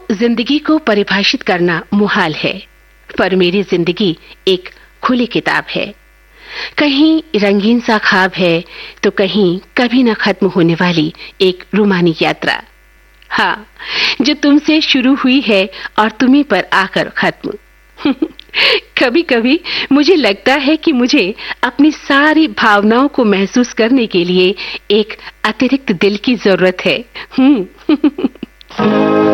जिंदगी को परिभाषित करना मुहाल है, पर मेरी जिंदगी एक खुली किताब है। कहीं रंगीन सा ख्वाब है, तो कहीं कभी न खत्म होने वाली एक रूमानी यात्रा। हाँ, जो तुमसे शुरू हुई है और तुम्हीं पर आकर खत्म। कभी कभी मुझे लगता है कि मुझे अपनी सारी भावनाओं को महसूस करने के लिए एक अतिरिक्त दिल की जरूरत है।